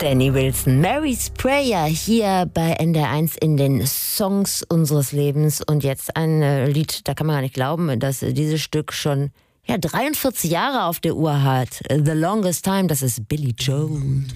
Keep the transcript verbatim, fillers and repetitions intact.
Danny Wilson, Mary's Prayer hier bei N D R eins in den Songs unseres Lebens. Und jetzt ein äh, Lied, da kann man gar nicht glauben, dass äh, dieses Stück schon ja, dreiundvierzig Jahre auf der Uhr hat. The Longest Time, das ist Billy Joel.